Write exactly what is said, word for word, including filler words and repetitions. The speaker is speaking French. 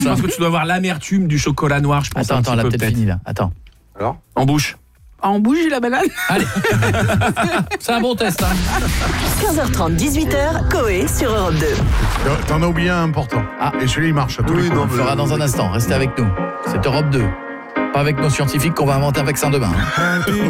Parce que tu dois avoir l'amertume du chocolat noir, je pense. Attends, attends, elle a peut-être fini là. Attends. Alors ? En bouche. En bouche, j'ai la banane. Allez. C'est un bon test. Hein. quinze heures trente, dix-huit heures, Coé sur Europe deux. T'en as oublié un important. Ah. Et celui-là, il marche à tous les coups. On le fera dans un instant. Restez avec nous. C'est Europe deux. Pas avec nos scientifiques qu'on va inventer un vaccin demain.